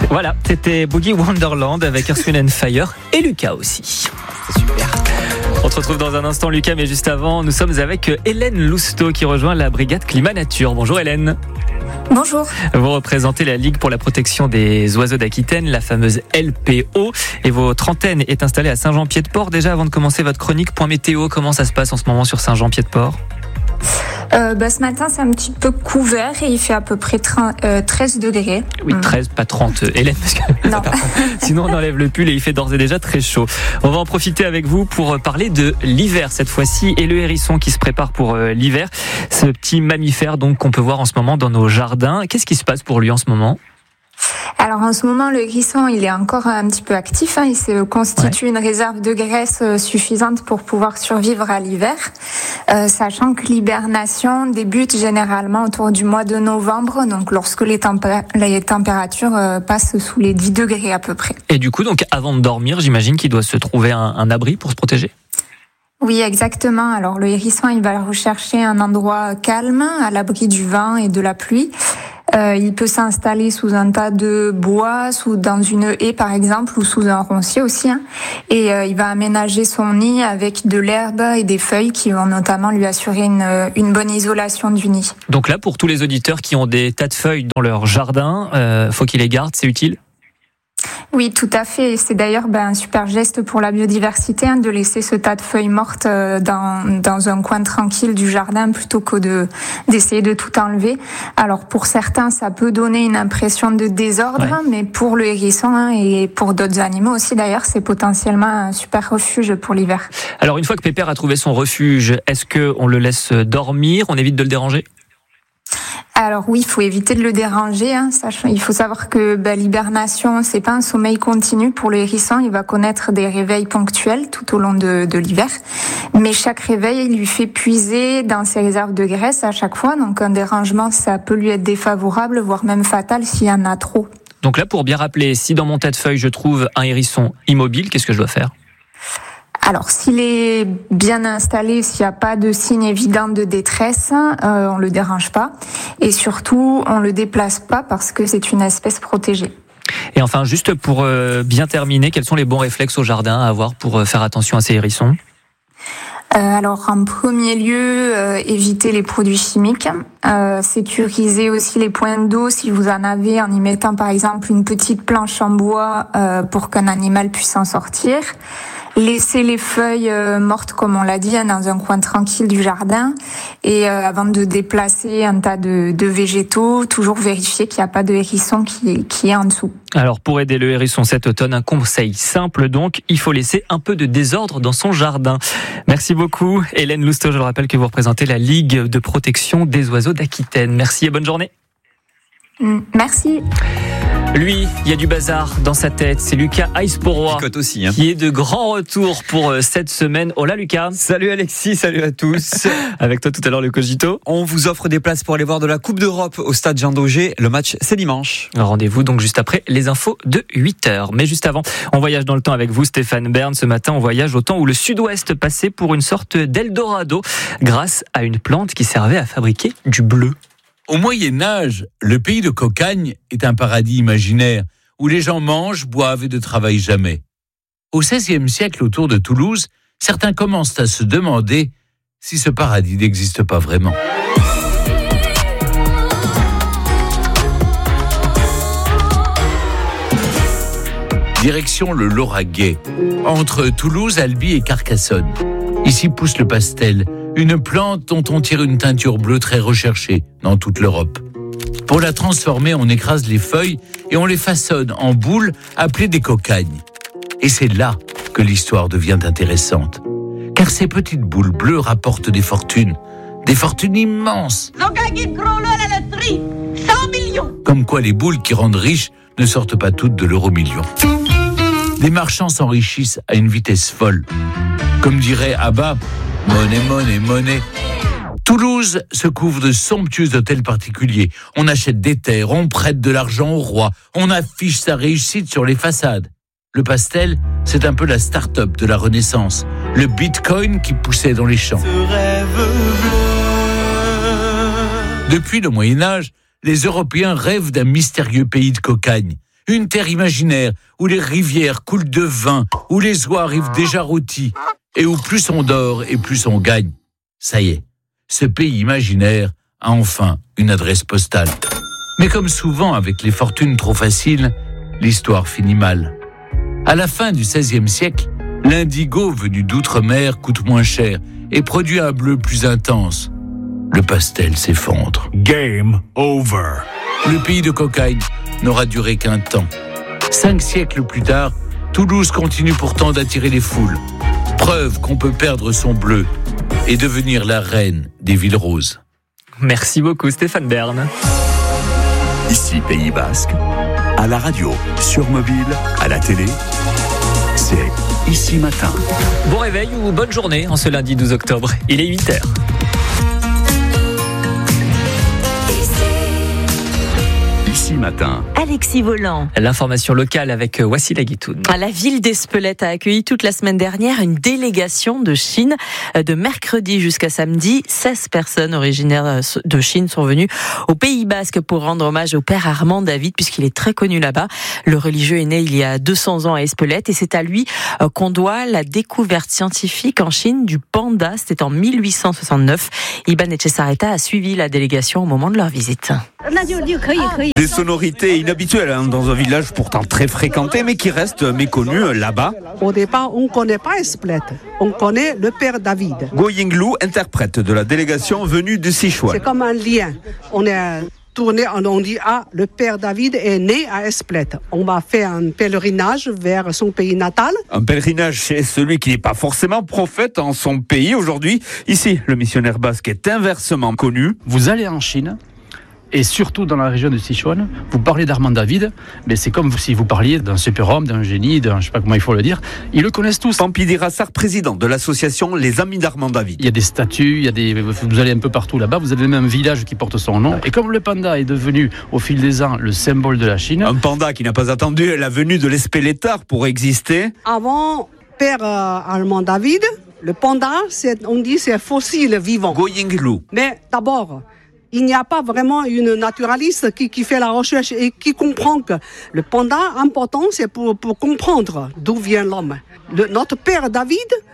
Voilà, c'était Boogie Wonderland avec Earth, Wind & Fire et Lucas aussi. C'est super. On se retrouve dans un instant, Lucas, mais juste avant, nous sommes avec Hélène Lousteau qui rejoint la brigade Climat Nature. Bonjour Hélène. Bonjour. Vous représentez la Ligue pour la protection des oiseaux d'Aquitaine, la fameuse LPO, et votre antenne est installée à Saint-Jean-Pied-de-Port. Déjà, avant de commencer votre chronique, point météo, comment ça se passe en ce moment sur Saint-Jean-Pied-de-Port ? Ce matin, c'est un petit peu couvert et il fait à peu près 13 degrés. Oui, 13, pas 30, Hélène, parce que non. Sinon on enlève le pull et il fait d'ores et déjà très chaud. On va en profiter avec vous pour parler de l'hiver cette fois-ci et le hérisson qui se prépare pour l'hiver. Ce petit mammifère donc qu'on peut voir en ce moment dans nos jardins. Qu'est-ce qui se passe pour lui en ce moment ? Alors en ce moment, le hérisson, il est encore un petit peu actif. Il se constitue une réserve de graisse suffisante pour pouvoir survivre à l'hiver, sachant que l'hibernation débute généralement autour du mois de novembre, donc lorsque les températures passent sous les 10 degrés à peu près. Et du coup, donc avant de dormir, j'imagine qu'il doit se trouver un abri pour se protéger ? Oui, exactement. Alors le hérisson, il va rechercher un endroit calme, à l'abri du vent et de la pluie. Il peut s'installer sous un tas de bois, dans une haie par exemple, ou sous un roncier aussi. Et il va aménager son nid avec de l'herbe et des feuilles qui vont notamment lui assurer une bonne isolation du nid. Donc là, pour tous les auditeurs qui ont des tas de feuilles dans leur jardin, faut qu'ils les gardent, c'est utile ? Oui, tout à fait. C'est d'ailleurs un super geste pour la biodiversité de laisser ce tas de feuilles mortes dans un coin tranquille du jardin plutôt que d'essayer de tout enlever. Alors pour certains, ça peut donner une impression de désordre, mais pour le hérisson et pour d'autres animaux aussi d'ailleurs, c'est potentiellement un super refuge pour l'hiver. Alors une fois que Pépère a trouvé son refuge, est-ce qu'on le laisse dormir ? On évite de le déranger ? Alors oui, il faut éviter de le déranger. Il faut savoir que l'hibernation, c'est pas un sommeil continu pour le hérisson. Il va connaître des réveils ponctuels tout au long de l'hiver. Mais chaque réveil, il lui fait puiser dans ses réserves de graisse à chaque fois. Donc un dérangement, ça peut lui être défavorable, voire même fatal s'il y en a trop. Donc là, pour bien rappeler, si dans mon tas de feuilles, je trouve un hérisson immobile, qu'est-ce que je dois faire ? Alors, s'il est bien installé, s'il n'y a pas de signe évident de détresse, on le dérange pas. Et surtout, on le déplace pas parce que c'est une espèce protégée. Et enfin, juste pour bien terminer, quels sont les bons réflexes au jardin à avoir pour faire attention à ces hérissons ? Alors, en premier lieu, éviter les produits chimiques, sécuriser aussi les points d'eau si vous en avez en y mettant par exemple une petite planche en bois pour qu'un animal puisse en sortir. Laisser les feuilles mortes, comme on l'a dit, dans un coin tranquille du jardin. Et avant de déplacer un tas de végétaux, toujours vérifier qu'il n'y a pas de hérisson qui est en dessous. Alors, pour aider le hérisson cet automne, un conseil simple donc, il faut laisser un peu de désordre dans son jardin. Merci beaucoup, Hélène Lousteau. Je le rappelle que vous représentez la Ligue de protection des oiseaux d'Aquitaine. Merci et bonne journée. Merci. Lui, il y a du bazar dans sa tête. C'est Lucas Aisporois qui est de grand retour pour cette semaine. Hola Lucas. Salut Alexis, salut à tous. Avec toi tout à l'heure le Cogito. On vous offre des places pour aller voir de la Coupe d'Europe au stade Jean Daugé. Le match, c'est dimanche. Rendez-vous donc juste après les infos de 8h. Mais juste avant, on voyage dans le temps avec vous Stéphane Bern. Ce matin, on voyage au temps où le sud-ouest passait pour une sorte d'Eldorado grâce à une plante qui servait à fabriquer du bleu. Au Moyen-Âge, le pays de Cocagne est un paradis imaginaire où les gens mangent, boivent et ne travaillent jamais. Au XVIe siècle, autour de Toulouse, certains commencent à se demander si ce paradis n'existe pas vraiment. Direction le Lauragais, entre Toulouse, Albi et Carcassonne. Ici pousse le pastel, une plante dont on tire une teinture bleue très recherchée dans toute l'Europe. Pour la transformer, on écrase les feuilles et on les façonne en boules appelées des cocagnes. Et c'est là que l'histoire devient intéressante. Car ces petites boules bleues rapportent des fortunes immenses. Ils ont gagné le gros lot à la loterie, 100 millions. Comme quoi les boules qui rendent riches ne sortent pas toutes de l'euro-million. Les marchands s'enrichissent à une vitesse folle. Comme dirait Abba, monnaie, monnaie, monnaie. Toulouse se couvre de somptueux hôtels particuliers. On achète des terres, on prête de l'argent au roi, on affiche sa réussite sur les façades. Le pastel, c'est un peu la start-up de la Renaissance. Le bitcoin qui poussait dans les champs. Depuis le Moyen-Âge, les Européens rêvent d'un mystérieux pays de cocagne. Une terre imaginaire où les rivières coulent de vin, où les oies arrivent déjà rôties et où plus on dort et plus on gagne. Ça y est, ce pays imaginaire a enfin une adresse postale. Mais comme souvent avec les fortunes trop faciles, l'histoire finit mal. À la fin du XVIe siècle, l'indigo venu d'outre-mer coûte moins cher et produit un bleu plus intense. Le pastel s'effondre. Game over. Le pays de cocaïne n'aura duré qu'un temps. 5 siècles plus tard, Toulouse continue pourtant d'attirer les foules. Preuve qu'on peut perdre son bleu et devenir la reine des villes roses. Merci beaucoup Stéphane Bern. Ici Pays Basque, à la radio, sur mobile, à la télé, c'est Ici Matin. Bon réveil ou bonne journée en ce lundi 12 octobre. Il est 8h. Ici Matin. Alexis Volant. L'information locale avec Wassila Guitoun. La ville d'Espelette a accueilli toute la semaine dernière une délégation de Chine. De mercredi jusqu'à samedi, 16 personnes originaires de Chine sont venues au Pays Basque pour rendre hommage au père Armand David, puisqu'il est très connu là-bas. Le religieux est né il y a 200 ans à Espelette et c'est à lui qu'on doit la découverte scientifique en Chine du panda. C'était en 1869. Iban Etchesareta a suivi la délégation au moment de leur visite. Des sonorités inhabituelles dans un village pourtant très fréquenté mais qui reste méconnu là-bas. Au départ, on ne connaît pas Espelette, on connaît le père David. Go Yinglu, interprète de la délégation venue de Sichuan. C'est comme un lien. On est tourné, on dit le père David est né à Espelette. On va faire un pèlerinage vers son pays natal. Un pèlerinage chez celui qui n'est pas forcément prophète en son pays aujourd'hui. Ici, le missionnaire basque est inversement connu. Vous allez en Chine. Et surtout dans la région de Sichuan, vous parlez d'Armand David, mais c'est comme si vous parliez d'un super-homme, d'un génie, je ne sais pas comment il faut le dire. Ils le connaissent tous. Pampidi Rassar, président de l'association Les Amis d'Armand David. Il y a des statues, vous allez un peu partout là-bas, vous avez même un village qui porte son nom. Et comme le panda est devenu au fil des ans le symbole de la Chine. Un panda qui n'a pas attendu la venue de l'Espélétard pour exister. Avant père Armand David, le panda, on dit c'est un fossile vivant. Go Yinglu. Mais d'abord, il n'y a pas vraiment une naturaliste qui fait la recherche et qui comprend que le panda important, c'est pour comprendre d'où vient l'homme. Notre père David,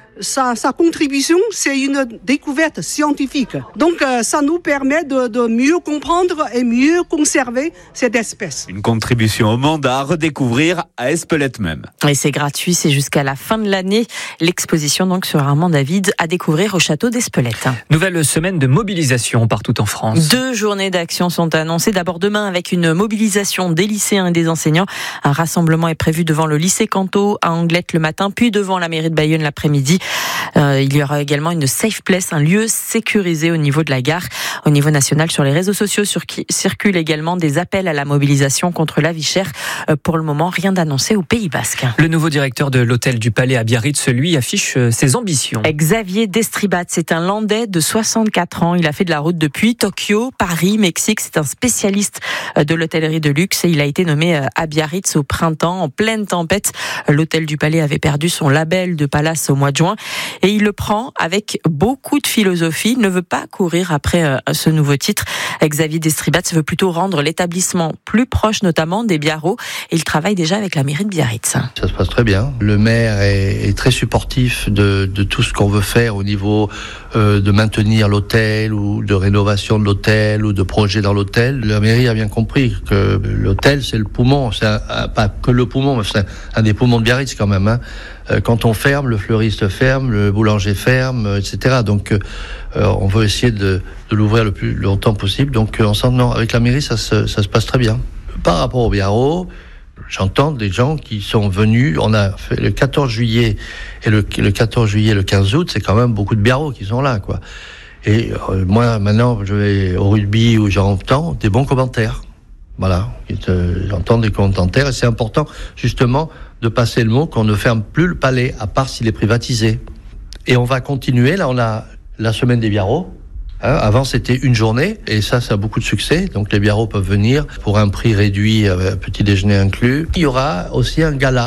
sa contribution, c'est une découverte scientifique. Donc, ça nous permet de mieux comprendre et mieux conserver cette espèce. Une contribution au monde à redécouvrir à Espelette même. Et c'est gratuit, c'est jusqu'à la fin de l'année. L'exposition donc sur Armand David à découvrir au château d'Espelette. Nouvelle semaine de mobilisation partout en France. 2 journées d'action sont annoncées. D'abord demain avec une mobilisation des lycéens et des enseignants. Un rassemblement est prévu devant le lycée Canto à Anglette le matin, puis devant la mairie de Bayonne l'après-midi. Il y aura également une safe place, un lieu sécurisé au niveau de la gare. Au niveau national, sur les réseaux sociaux circulent également des appels à la mobilisation contre la vie chère. Pour le moment, rien d'annoncé au Pays Basque. Le nouveau directeur de l'hôtel du Palais à Biarritz, lui, affiche ses ambitions. Xavier Destribat, c'est un Landais de 64 ans. Il a fait de la route depuis Tokyo, Paris, Mexique. C'est un spécialiste de l'hôtellerie de luxe et il a été nommé à Biarritz au printemps, en pleine tempête. L'hôtel du Palais avait perdu son label de Palace au mois de juin. Et il le prend avec beaucoup de philosophie. Il ne veut pas courir après ce nouveau titre. Xavier Destribat veut plutôt rendre l'établissement plus proche, notamment des Biarros. Et il travaille déjà avec la mairie de Biarritz. Ça se passe très bien. Le maire est très supportif de tout ce qu'on veut faire au niveau de maintenir l'hôtel ou de rénovation de l'hôtel ou de projets dans l'hôtel. La mairie a bien compris que l'hôtel, c'est le poumon. C'est pas que le poumon, mais c'est un des poumons de Biarritz quand même. Quand on ferme, le fleuriste ferme, le boulanger ferme, etc. Donc, on veut essayer de l'ouvrir le plus longtemps possible. Donc, avec la mairie, ça se passe très bien. Par rapport au Biarros, j'entends des gens qui sont venus. On a fait le 14 juillet et le 14 juillet, le 15 août, c'est quand même beaucoup de Biarros qui sont là, quoi. Et moi, maintenant, je vais au rugby où j'entends des bons commentaires. Voilà, j'entends des commentaires et c'est important, justement, de passer le mot qu'on ne ferme plus le palais, à part s'il est privatisé. Et on va continuer, là on a la semaine des Biarros. Avant c'était une journée, et ça a beaucoup de succès. Donc les Biarros peuvent venir pour un prix réduit, petit déjeuner inclus. Il y aura aussi un gala.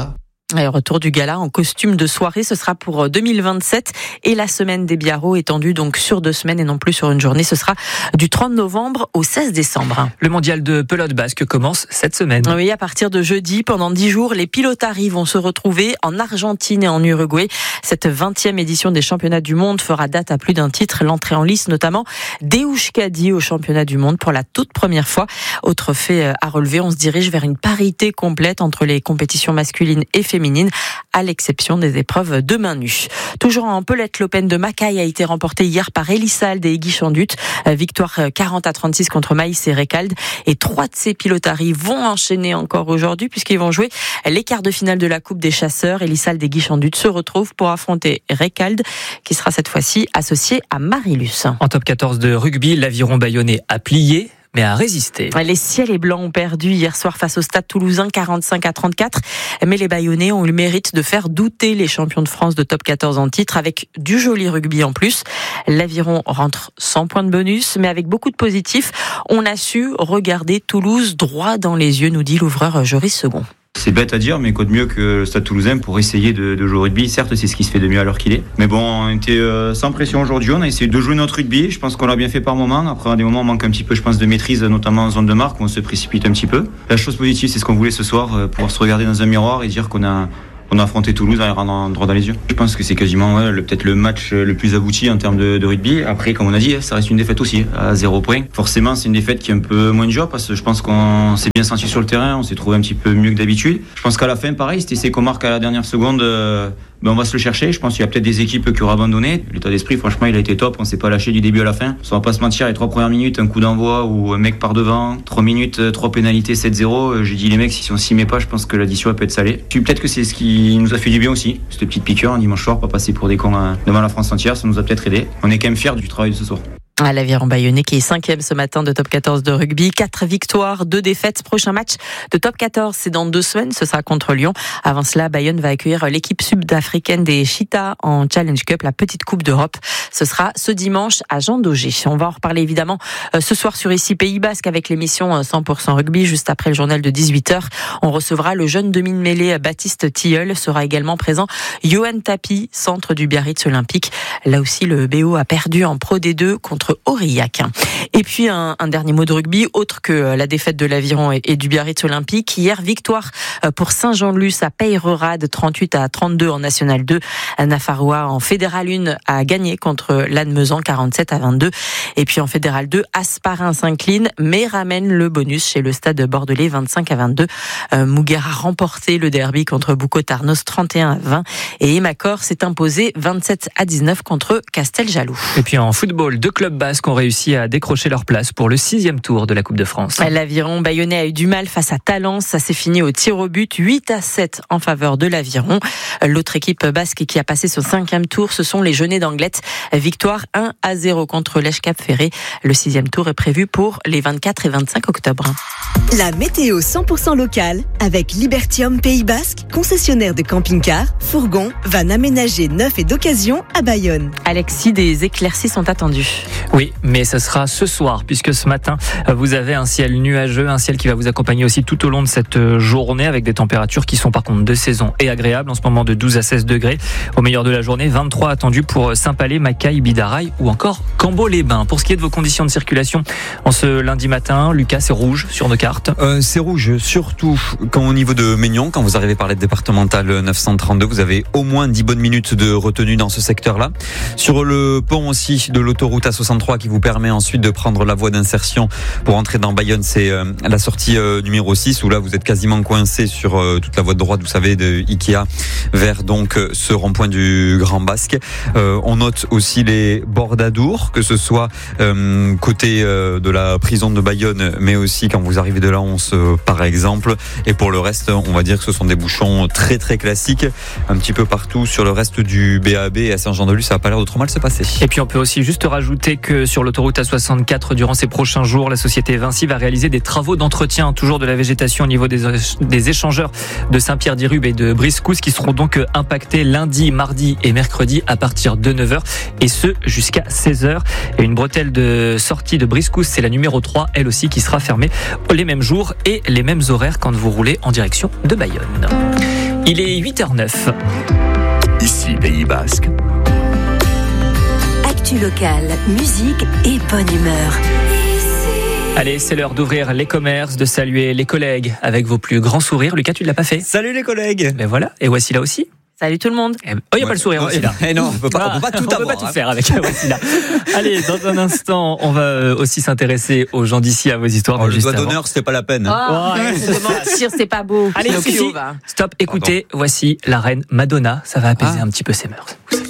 Et retour du gala en costume de soirée, ce sera pour 2027 et la semaine des biarros étendue donc sur 2 semaines et non plus sur une journée. Ce sera du 30 novembre au 16 décembre. Le mondial de pelote basque commence cette semaine. Oui, à partir de jeudi, pendant 10 jours, les pilotaris vont se retrouver en Argentine et en Uruguay. Cette 20e édition des championnats du monde fera date à plus d'un titre. L'entrée en lice notamment d'Euskadi au championnat du monde pour la toute première fois. Autre fait à relever, on se dirige vers une parité complète entre les compétitions masculines et féminines, à l'exception des épreuves de main nue. Toujours en pelette, l'Open de Macaï a été remporté hier par Elissalde et Guichandut. Victoire 40-36 contre Maïs et Recalde. Et 3 de ces pilotaris vont enchaîner encore aujourd'hui puisqu'ils vont jouer les quarts de finale de la Coupe des Chasseurs. Elissalde et Guichandut se retrouvent pour affronter Recalde, qui sera cette fois-ci associé à Marilus. En top 14 de rugby, l'Aviron bayonnais a plié, mais a résisté. Les Ciels et Blancs ont perdu hier soir face au Stade Toulousain 45-34, mais les Bayonnais ont eu le mérite de faire douter les champions de France de top 14 en titre avec du joli rugby en plus. L'Aviron rentre sans point de bonus, mais avec beaucoup de positifs. On a su regarder Toulouse droit dans les yeux, nous dit l'ouvreur Joris Second. C'est bête à dire, mais quoi de mieux que le Stade Toulousain pour essayer de jouer au rugby. Certes, c'est ce qui se fait de mieux à l'heure qu'il est. Mais bon, on était sans pression aujourd'hui. On a essayé de jouer notre rugby. Je pense qu'on l'a bien fait par moments. Après, à des moments, on manque un petit peu, je pense, de maîtrise, notamment en zone de marque, où on se précipite un petit peu. La chose positive, c'est ce qu'on voulait ce soir, pouvoir se regarder dans un miroir et dire qu'on a affronté Toulouse en les rendant droit dans les yeux. Je pense que c'est quasiment peut-être le match le plus abouti en termes de rugby. Après, comme on a dit, ça reste une défaite aussi, à 0 point. Forcément, c'est une défaite qui est un peu moins de joie parce que je pense qu'on s'est bien senti sur le terrain, on s'est trouvé un petit peu mieux que d'habitude. Je pense qu'à la fin, pareil, c'était essai qu'on marque à la dernière seconde. On va se le chercher. Je pense qu'il y a peut-être des équipes qui auront abandonné. L'état d'esprit, franchement, il a été top. On s'est pas lâché du début à la fin. On va pas se mentir, les 3 premières minutes, un coup d'envoi où un mec part devant, 3 minutes, 3 pénalités, 7-0. J'ai dit les mecs, si on s'y met pas, je pense que l'addition elle peut être salée. Puis peut-être que c'est ce qui nous a fait du bien aussi. Cette petite piqûre un dimanche soir, pas passer pour des cons devant la France entière, ça nous a peut-être aidé. On est quand même fiers du travail de ce soir. À l'Aviron bayonnais qui est 5e ce matin de top 14 de rugby. 4 victoires, 2 défaites. Prochain match de top 14, c'est dans 2 semaines. Ce sera contre Lyon. Avant cela, Bayonne va accueillir l'équipe sud-africaine des Cheetahs en Challenge Cup, la petite Coupe d'Europe. Ce sera ce dimanche à Jean Daugé. On va en reparler évidemment ce soir sur Ici Pays Basque avec l'émission 100% rugby. Juste après le journal de 18h, on recevra le jeune demi-mêlée Baptiste Tilleul. Sera également présent Johan Tapi, centre du Biarritz Olympique. Là aussi, le BO a perdu en Pro D2 contre Aurillac. Et puis un dernier mot de rugby, autre que la défaite de l'Aviron et du Biarritz Olympique. Hier, victoire pour Saint-Jean-de-Luz à Peyrerade, 38-32 en National 2. Nafarroa en Fédéral 1 a gagné contre Lannemezan, 47-22. Et puis en Fédéral 2, Asparin s'incline, mais ramène le bonus chez le Stade bordelais, 25-22. Mouguer a remporté le derby contre Boucau-Tarnos, 31-20. Et Emacor s'est imposé 27-19 contre Casteljaloux. Et puis en football, 2 clubs basques ont réussi à décrocher leur place pour le 6e tour de la Coupe de France. L'Aviron bayonnais a eu du mal face à Talence. Ça s'est fini au tir au but, 8-7 en faveur de l'Aviron. L'autre équipe basque qui a passé son 5e tour, ce sont les Jeunets d'Anglet. Victoire 1-0 contre l'Esch-Cap-Ferré. Le 6e tour est prévu pour les 24 et 25 octobre. La météo 100% locale avec Libertium Pays Basque, concessionnaire de camping-cars, fourgons, vannes aménagées neufs et d'occasion à Bayonne. Alexis, des éclaircies sont attendues. Oui, mais ce sera ce soir, puisque ce matin, vous avez un ciel nuageux, un ciel qui va vous accompagner aussi tout au long de cette journée, avec des températures qui sont par contre de saison et agréables, en ce moment de 12 à 16 degrés. Au meilleur de la journée, 23 attendus pour Saint-Palais, Macaï, Bidaraï ou encore Cambo-les-Bains. Pour ce qui est de vos conditions de circulation, en ce lundi matin, Lucas, c'est rouge sur nos cartes. C'est rouge, surtout au niveau de Maignan, quand vous arrivez par l'aide départementale 932, vous avez au moins 10 bonnes minutes de retenue dans ce secteur-là. Sur le pont aussi de l'autoroute A63 qui vous permet ensuite de prendre la voie d'insertion pour entrer dans Bayonne, c'est la sortie numéro 6 où là vous êtes quasiment coincé sur toute la voie de droite, vous savez, de Ikea vers donc ce rond-point du Grand Basque. On note aussi les bords d'Adour, que ce soit côté de la prison de Bayonne, mais aussi quand vous arrivez de la Once par exemple. Et pour le reste, on va dire que ce sont des bouchons très très classiques un petit peu partout sur le reste du BAB et à Saint-Jean-de-Luz, ça n'a pas l'air de trop mal se passer. Et puis on peut aussi juste rajouter que sur l'autoroute A64, durant ces prochains jours, la société Vinci va réaliser des travaux d'entretien, toujours de la végétation au niveau des échangeurs de Saint-Pierre-d'Irube et de Briscousse, qui seront donc impactés lundi, mardi et mercredi à partir de 9h, et ce jusqu'à 16h. Et une bretelle de sortie de Briscousse, c'est la numéro 3, elle aussi, qui sera fermée les mêmes jours et les mêmes horaires quand vous roulez en direction de Bayonne. Il est 8h09. Ici Pays Basque. Actu locale, musique et bonne humeur. Allez, c'est l'heure d'ouvrir les commerces, de saluer les collègues avec vos plus grands sourires. Lucas, tu ne l'as pas fait? Salut les collègues. Ben voilà, et Wassila aussi. Salut tout le monde. Oh, il n'y a pas le sourire, Wassila. Non, on peut pas tout avoir. On peut pas tout faire avec Wassila. Allez, dans un instant, on va aussi s'intéresser aux gens d'ici, à vos histoires. Le doigt d'honneur, c'était pas la peine. Mentir, c'est pas beau. Allez, stop, écoutez, voici la reine Madonna. Ça va apaiser un petit peu ses mœurs.